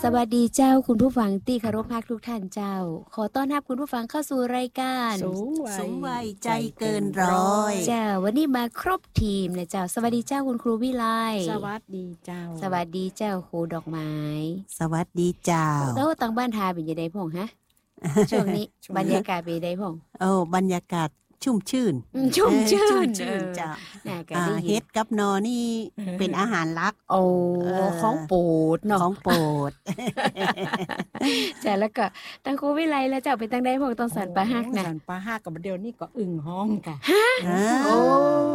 สวัสดีเจ้าคุณผู้ฟังที่เคารพรักทุกท่านเจ้าขอต้อนรับคุณผู้ฟังเข้าสู่รายการสูงวัยใจเกินร้อยเจ้าวันนี้มาครบทีมเลยเจ้าสวัสดีเจ้าคุณครูวิไลสวัสดีเจ้าสวัสดีเจ้าครูดอกไม้สวัสดีเจ้าแล้วต่างบ้านทาเป็นยังไงพ่องฮะ ช่วงนี้บรรยากาศเป็นยังไงพ่องบรรยากาศชุ่มชื่นชุ่มชื่นจ้าเฮ็ดกับนอนี่เป็นอาหารลักโอ้ของโปรดเนาะของโปรดจ้ะแล้วก็ตั้งครูวิไลแล้วเจ้าเป็นตั้งได้พ่องต้องสันปลาฮักนะสันปลาฮักกับเดี๋ยวนี้ก็อึ่งห้องค่ะโอ้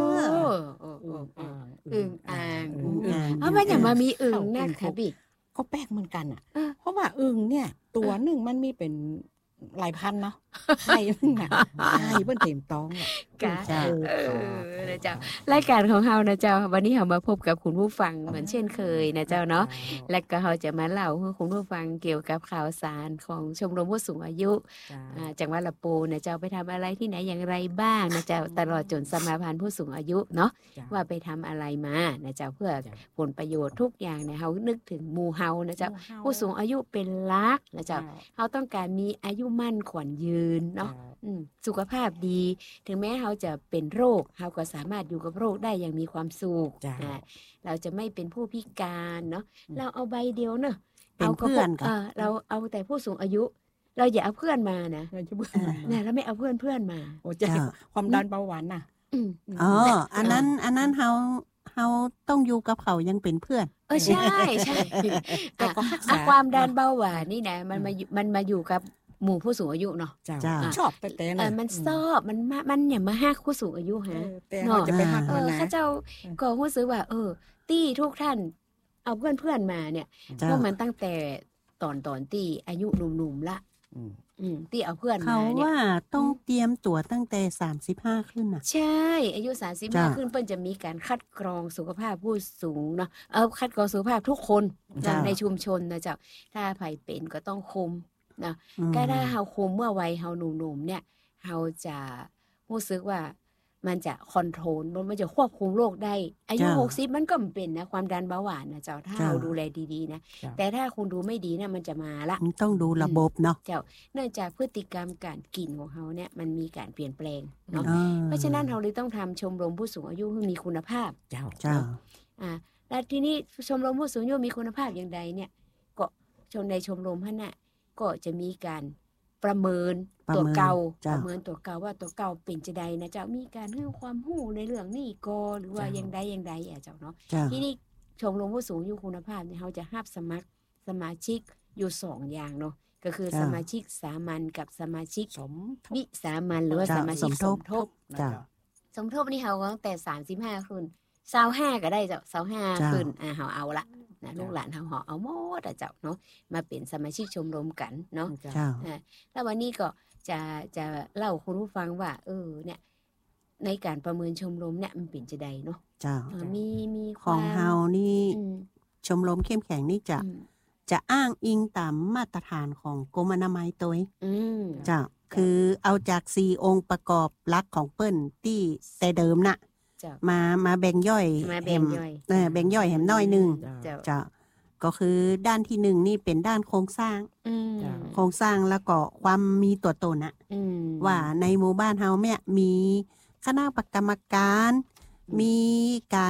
อึ่งอ่างเอามันอย่ามามีอึ่งนะค่ะพี่ก็แปลกเหมือนกันอ่ะเพราะว่าอึ่งเนี่ยตัวหนึ่งมันมีเป็นหลายพันเนาะไข่มันน่ะไข่เปิ้นเต็มท้องอ่ะจ้านะเจ้ารายการของเฮานะเจ้าวันนี้เฮามาพบกับคุณผู้ฟังเหมือนเช่นเคยนะเจ้าเนาะและก็เฮาจะมาเล่าให้คุณผู้ฟังเกี่ยวกับข่าวสารของชมรมผู้สูงอายุจังหวัดละปูนะเจ้าไปทำอะไรที่ไหนอย่างไรบ้างนะเจ้าตลอดจนสมาพันธ์ผู้สูงอายุเนาะว่าไปทำอะไรมานะเจ้าเพื่อผลประโยชน์ทุกอย่างเนี่ยเฮานึกถึงหมู่เฮานะเจ้าผู้สูงอายุเป็นหลักนะเจ้าเฮาต้องการมีอายุมั่นขวัญยืนเนาะสุขภาพดีถึงแม้เขาจะเป็นโรคเขาก็สามารถอยู่กับโรคได้อย่างมีความสุขเราจะไม่เป็นผู้พิการเนาะเราเอาใบเดียวเนาะเอาเพื่อนเราเอาแต่ผู้สูงอายุเราอย่าเอาเพื่อนมานะเราไม่เอาเพื่อนมาโอ้จ้าความดันเบาหวานน่ะอันนั้นเฮาต้องอยู่กับเขายังเป็นเพื่อนใช่แต่ก็ความดันเบาหวานนี่นะมันมาอยู่กับหมู่ผู้สูงอายุเนาะชอบแต่มันชอบมันอย่ามาฮักผู้สูงอายุฮะแต่เราจะไปฮักมันนะข้าเจ้าก็รู้สึกว่าตี้ทุกท่านเอาเพื่อนมาเนี่ยพวกมันตั้งแต่ตอนตี้อายุหนุ่มๆละตี้เอาเพื่อนมาเนี่ยเขาว่าต้องเตรียมตัวตั้งแต่35ขึ้นน่ะใช่อายุ35ขึ้นเปิ้นจะมีการคัดกรองสุขภาพผู้สูงเนาะคัดกรองสุขภาพทุกคนในชุมชนนะเจ้าถ้าไผเป็นก็ต้องคุมนะก็ถ้าเฮาคุมเมื่อวัยเฮาหนุ่มๆเนี่ยเฮาจะรู้สึกว่ามันจะคอนโทรลมันจะควบคุมโรคได้อายุ60มันก็เป็นนะความดันเบาหวานนะเจ้าถ้าเราดูแลดีๆนะแต่ถ้าคุณดูไม่ดีนะมันจะมาละต้องดูระบบเนาะเจ้าเนื่องจากพฤติกรรมการกินของเฮาเนี่ยมันมีการเปลี่ยนแปลงเนาะเพราะฉะนั้นเฮาเลยต้องทำชมรมผู้สูงอายุให้มีคุณภาพเจ้าแล้วทีนี้ชมรมผู้สูงอายุมีคุณภาพอย่างใดเนี่ยก็ในชมรมท่านน่ะก็จะมีการประเมินตัวเก่าประเมินตัวเก่าว่าตัวเก่าเป็นจะใดนะเจ้ามีการให้ความรู้ในเรื่องนี้ก็หรือว่าอย่างใดเจ้าเนาะที่นี่ชมรมผู้สูงอายุคุณภาพเนี่ยเขาจะรับสมัครสมาชิกอยู่2อย่างเนาะก็คือสมาชิกสามัญกับสมาชิกวิสามัญหรือว่าสมาชิกสมทบสมทบนี่เขาตั้งแต่35ขึ้น25ก็ได้เจ้า25ขึ้นเขาเอาละนะลูกหลานเฮาเอาหมดเจ้าเนาะมาเป็นสมาชิกชมรมกันเนาะแล้ววันนี้ก็จะเล่าคุณผู้ฟังว่าเนี่ยในการประเมินชมรมเนี่ยมันเป็นจะใดเนาะมีของเฮานี่ชมรมเข้มแข็งนี่จะอ้างอิงตามมาตรฐานของกรมอนามัยตัวเจ้าคือเอาจาก4องค์ประกอบหลักของเปิ้นที่แต่เดิมน่ะมาแบ่งย่อยแบ่งย่อยแหมน้อยนึงจะก็คือด้านที่1นี่เป็นด้านโครงสร้างแล้วก็ความมีตัวตนน่ะว่าในหมู่บ้านเฮาเนี่ยมีคณะกรรมการมีการ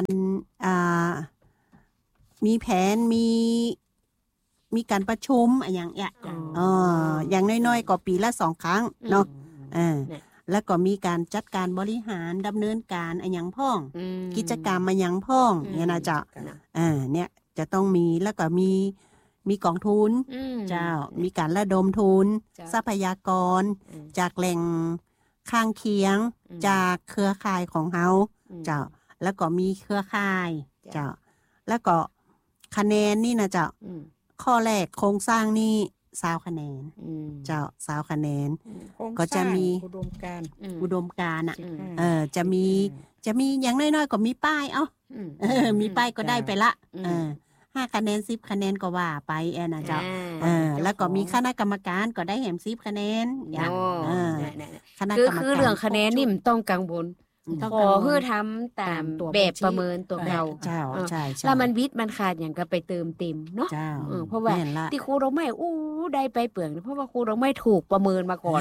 มีแผนมีการประชุมอย่างอย่างน้อยๆก็ปีละ2ครั้งเนาะแล้วก็มีการจัดการบริหารดำเนินการอย่างพ่องกิจกรรมอย่างพ่องเนี่ยนะเจ้าเนี่ยจะต้องมีแล้วก็มีกองทุนเจ้ามีการระดมทุนทรัพยากรจากแหล่งข้างเคียงจากเครือข่ายของเฮาเจ้าแล้วก็มีเครือข่ายเจ้าแล้วก็คะแนนนี่นะเจ้าข้อแรกโครงสร้างนี่20คะแนนเจ้า20คะแนนก็จะมีอุดมการณ์จะมีอย่างน้อยๆก็มีป้ายมีป้ายก็ได้ไปละ5คะแนน10คะแนนก็ว่าไปนะเจ้าแล้วก็มีคณะกรรมการก็ได้แหม10คะแนนอย่างคณะกรรมการคือเรื่องคะแนนนี่มันต้องกังวลต้องขอเพื่อทำตามตัวแบบบัญชีประเมินตัวเก่าเจ้าใช่แล้วมันวิทย์มันขาดอย่างก็ไปเติมเต็มเนาะเจ้าเพราะว่าแม่นละที่ครูเราไม่ได้ไปเปลืองเพราะว่าครูเราไม่ถูกประเมินมาก่อน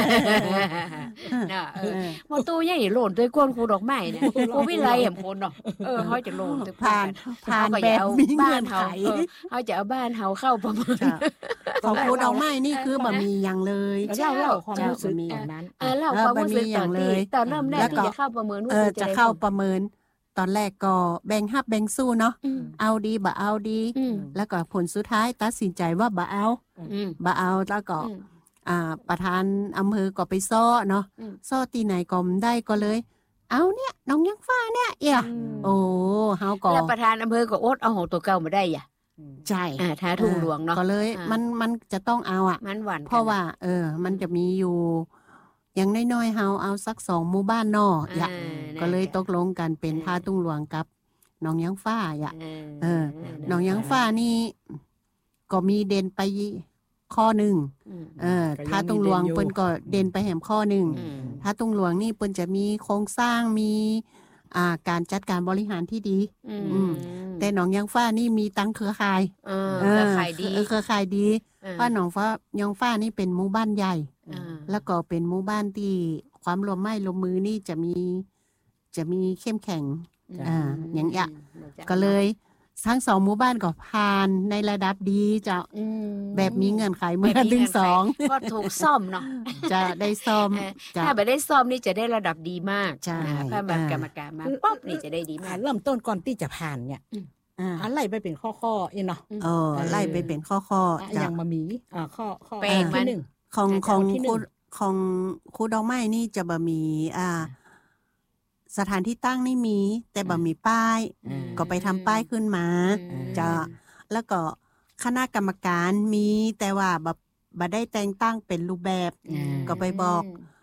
นะมาตู้ใหญ่โหล่นด้วยก้นครูดอกไม้เนี่ยครูวิไลแห่งคนเนาะเขาจะโหล่นด้วยผ่านแบบมีเงื่อนไขเขาจะเอาบ้านเฮาเข้าประเมินของครูดอกไม้นี่คือบ่มีอย่างเลยเล่าความรู้สึกตอนนั้นเล่าความรู้สึกตอนที่ตอนเริ่มแรกที่จะเข้าประเมินรู้สึกจะเข้าประเมิน ตอนแรกก็แบ่งฮับแบ่งสู้เนาะเอาดีบ่เอาดี แล้วก็ผลสุดท้ายตัดสินใจว่าบ่เอาแล้วก็ประธานอำเภอก็ไปซ้อเนาะซ้อที่ไหนก็ได้ก็เลย เอาเนี่ยน้องยังฟ้าเนี่ยโอ้เฮาก็แล้วประธานอำเภอก็อดเอาของตัวเก่ามาได้อ่ะใช่ท้าทุ่งหลวงเนาะก็เลยมันจะต้องเอามันหวานเพราะว่ามันจะมีอยู่อย่างน้อยๆเฮาเอาสัก2หมู่บ้านนอก็เลยตกลงกันเป็นท่าตุ้งหลวงกับน้องยังฟ้าน้องยังฟ้านี่ก็มีเด่นไปข้อหนึ่งท่าตุ้งหลวงเปิ้นก็เด่นไปแหมข้อหนึ่งท่าตุ้งหลวงนี่เปิ้นจะมีโครงสร้างมีการจัดการบริหารที่ดีแต่น้องยังฟ้านี่มีตั้งเครือข่ายเครือข่ายดีเพราะน้องยังฟ้านี่เป็นหมู่บ้านใหญ่แล้วก็เป็นหมู่บ้านที่ความร่วมไม้ร่วมมือนี่จะมีเข้มแข็งอย่างเงี้ยก็เลยทั้ง2หมู่บ้านก็ผ่านในระดับดีจะแบบมีเงื่อนไขเมื่อถึง2 ก็ถูกซ่อมเนาะจะได้ซ่อมถ้าไม่ได้ซ่อมนี่จะได้ระดับดีมากใช่ถ้าแบบกรรมการมาป๊อบนี่จะได้ดีมากเริ่มต้นก่อนที่จะผ่านเนี่ยอะไรไปเป็นข้อเนาะไล่ไปเป็นข้ออย่างมามีข้อที่ 1 ของครูดอกไม้นี่จะบ่มีสถานที่ตั้งนี่มีแต่บ่มีป้ายก็ไปทำป้ายขึ้นมาจะแล้วก็คณะกรรมการมีแต่ว่าบ่ได้แต่งตั้งเป็นรูปแบบก็ไปบอก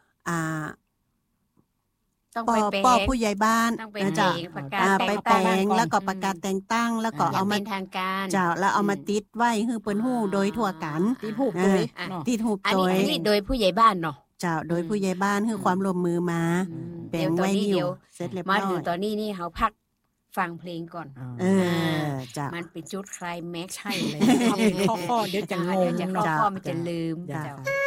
ต้องไปแปลงผู้ใหญ่บ้านจะไปแปลงแล้วก็ประกาศแต่งตั้งแล้วก็เอามาเป็นทางการแล้วเอามาติดไว้ให้เปิ้นฮู้โดยทั่วกันติดหูปตัวติดหูปตัวอันนี้โดยผู้ใหญ่บ้านเนาะเจ้าโดยผู้ใหญ่บ้านคือความร่วมมือมาแบ่งไว้อยู่เสร็จเรียบร้อยมาถึงตอนนี้นี่เฮาพักฟังเพลงก่อนจ้ะมันเป็นจุดไคลแม็กซ์ใช่เลยข้อเดี๋ยวจะงงข้อมันจะลืมเจ้า